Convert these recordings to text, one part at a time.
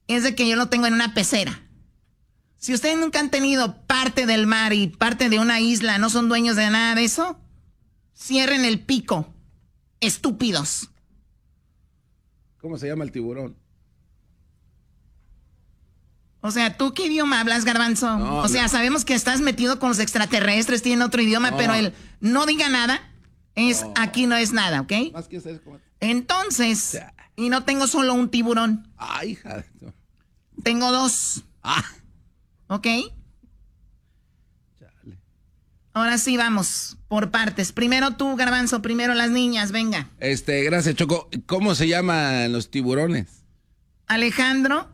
es de que yo lo tengo en una pecera. Si ustedes nunca han tenido parte del mar y parte de una isla, no son dueños de nada de eso, cierren el pico, estúpidos. ¿Cómo se llama el tiburón? O sea, ¿tú qué idioma hablas, Garbanzo? No, o sea, sabemos que estás metido con los extraterrestres, tienen otro idioma, pero el no diga nada, aquí no es nada, ¿ok? Más que ser como... Entonces, y no tengo solo un tiburón. Ay, hija. Tengo 2. ¿Ok? Chale. Ahora sí, vamos, por partes. Primero tú, Garbanzo, primero las niñas, venga. Gracias, Choco. ¿Cómo se llaman los tiburones? Alejandro.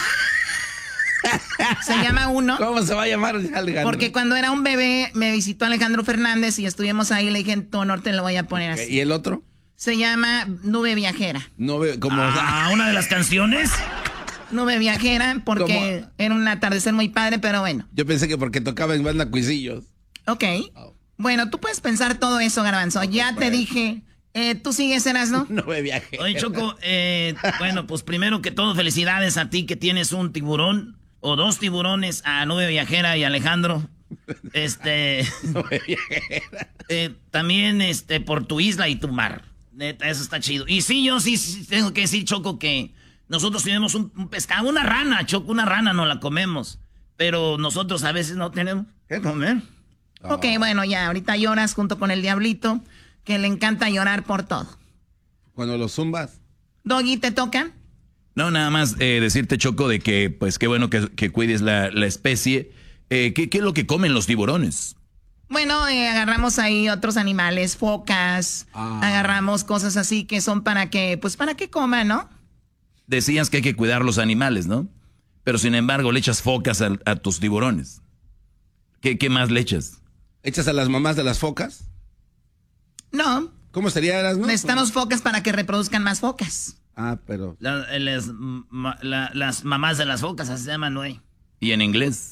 Se llama uno. ¿Cómo se va a llamar Alejandro? Porque cuando era un bebé me visitó Alejandro Fernández y estuvimos ahí, le dije, en tu honor te lo voy a poner así. ¿Y el otro? Se llama Nube Viajera. Nube, como... ¿Una de las canciones? Nube Viajera, porque era un atardecer muy padre, pero bueno. Yo pensé que porque tocaba en banda Cuisillos. Ok. Bueno, tú puedes pensar todo eso, Garbanzo. Ya te dije... ¿Tú sigues, Erasno? Nube Viajera. Oye, Choco, bueno, pues primero que todo, felicidades a ti que tienes un tiburón o 2 tiburones, a Nube Viajera y Alejandro. Nube Viajera. También por tu isla y tu mar. Neta, eso está chido. Y sí, yo sí tengo que decir, Choco, que nosotros tenemos un pescado, una rana, Choco, una rana no la comemos. Pero nosotros a veces no tenemos que comer. Ok, bueno, ya, ahorita lloras junto con el diablito, que le encanta llorar por todo. Cuando los zumbas. Doggy, ¿te toca? No, nada más decirte, Choco, de que, pues, qué bueno que cuides la especie. ¿Qué es lo que comen los tiburones? Bueno, agarramos ahí otros animales, focas, agarramos cosas así que son para que coman, ¿no? Decías que hay que cuidar los animales, ¿no? Pero sin embargo le echas focas a tus tiburones. ¿Qué más le echas? ¿Echas a las mamás de las focas? No. ¿Cómo sería, Erasmo? Necesitamos focas para que reproduzcan más focas. Pero... Las mamás de las focas, así se llaman, güey. ¿Y en inglés?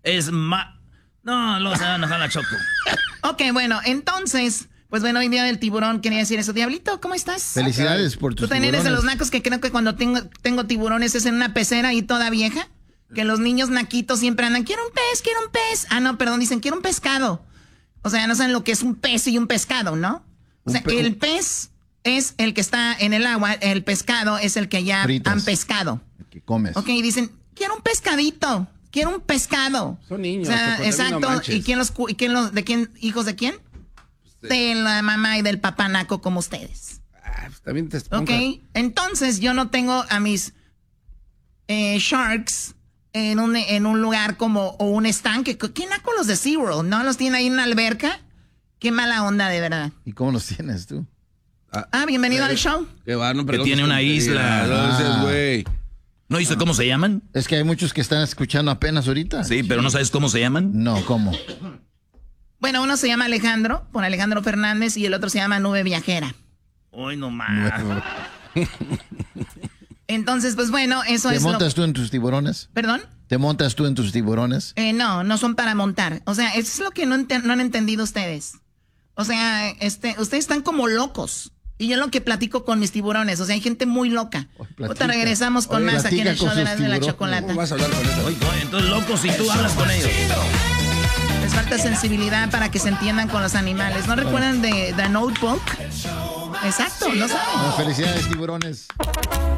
No, se van a enojar la Choco. Ok, bueno, entonces, pues bueno, hoy día del tiburón quería decir eso. Diablito, ¿cómo estás? Felicidades por tus tiburones. Tú también eres de los nacos que creo que cuando tengo tiburones es en una pecera ahí toda vieja. Que los niños naquitos siempre andan, quiero un pez, quiero un pez. Ah, no, perdón, dicen, quiero un pescado. O sea, no saben lo que es un pez y un pescado, ¿no? O sea, el pez es el que está en el agua, el pescado es el que ya han pescado. El que comes. Ok, dicen, quiero un pescadito, quiero un pescado. Son niños. O sea, exacto. No, ¿y hijos de quién? De la mamá y del papá naco como ustedes. Pues también te Ok, entonces yo no tengo a mis sharks en un lugar como, o un estanque. ¿Quién naco los de SeaWorld? ¿No los tiene ahí en una alberca? Qué mala onda, de verdad. ¿Y cómo los tienes tú? Bienvenido al show. Que tiene una isla. ¿No dice cómo se llaman? Es que hay muchos que están escuchando apenas ahorita. Sí, pero ¿no sabes cómo se llaman? No, ¿cómo? Bueno, uno se llama Alejandro, por Alejandro Fernández, y el otro se llama Nube Viajera. Hoy no más. Entonces, pues bueno, eso es ¿Te montas tú en tus tiburones? ¿Perdón? ¿Te montas tú en tus tiburones? No son para montar. O sea, eso es lo que no han entendido ustedes. O sea, ustedes están como locos. Y yo lo que platico con mis tiburones, o sea, hay gente muy loca. Ahorita regresamos con más aquí en el show de la chocolata. ¿Cómo vas a hablar con eso? Oye, entonces locos si tú hablas con ellos. Les falta sensibilidad para que se entiendan con los animales. ¿No recuerdan de The Notebook? Exacto, no saben. Felicidades, tiburones.